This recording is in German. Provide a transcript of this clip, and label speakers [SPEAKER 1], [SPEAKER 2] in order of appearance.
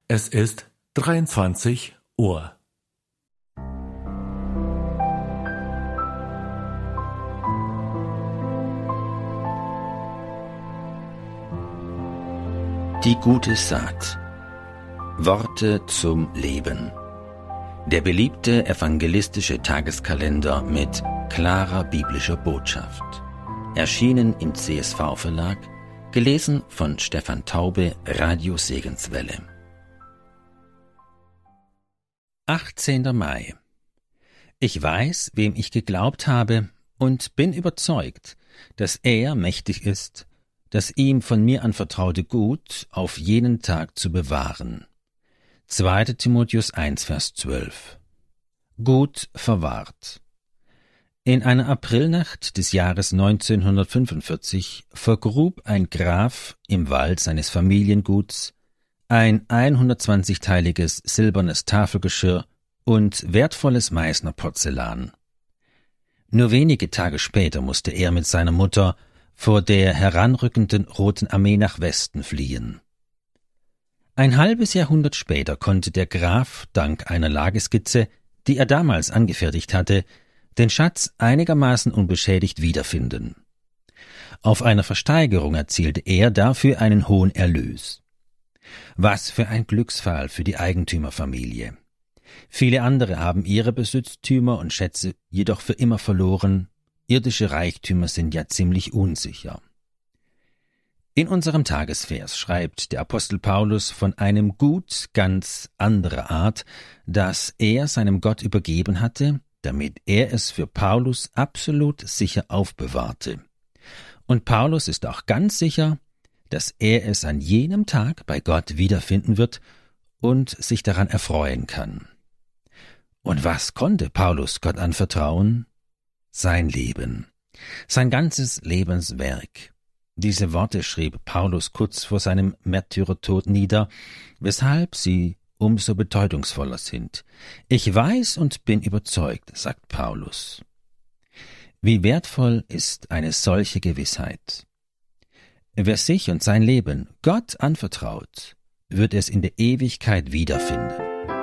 [SPEAKER 1] Es ist 23 Uhr.
[SPEAKER 2] Die gute Saat. Worte zum Leben. Der beliebte evangelistische Tageskalender mit klarer biblischer Botschaft. Erschienen im CSV-Verlag, gelesen von Stefan Taube, Radio Segenswelle. 18. Mai. Ich weiß, wem ich geglaubt habe, und bin überzeugt, dass er mächtig ist, das ihm von mir anvertraute Gut auf jenen Tag zu bewahren. 2. Timotheus 1, Vers 12. Gut verwahrt. In einer Aprilnacht des Jahres 1945 vergrub ein Graf im Wald seines Familienguts ein 120-teiliges silbernes Tafelgeschirr und wertvolles Meißner Porzellan. Nur wenige Tage später musste er mit seiner Mutter vor der heranrückenden Roten Armee nach Westen fliehen. Ein halbes Jahrhundert später konnte der Graf dank einer Lageskizze, die er damals angefertigt hatte, den Schatz einigermaßen unbeschädigt wiederfinden. Auf einer Versteigerung erzielte er dafür einen hohen Erlös. Was für ein Glücksfall für die Eigentümerfamilie. Viele andere haben ihre Besitztümer und Schätze jedoch für immer verloren. Irdische Reichtümer sind ja ziemlich unsicher. In unserem Tagesvers schreibt der Apostel Paulus von einem Gut ganz anderer Art, das er seinem Gott übergeben hatte, damit er es für Paulus absolut sicher aufbewahrte. Und Paulus ist auch ganz sicher, dass er es an jenem Tag bei Gott wiederfinden wird und sich daran erfreuen kann. Und was konnte Paulus Gott anvertrauen? Sein Leben, sein ganzes Lebenswerk. Diese Worte schrieb Paulus kurz vor seinem Märtyrertod nieder, weshalb sie umso bedeutungsvoller sind. Ich weiß und bin überzeugt, sagt Paulus. Wie wertvoll ist eine solche Gewissheit. Wer sich und sein Leben Gott anvertraut, wird es in der Ewigkeit wiederfinden.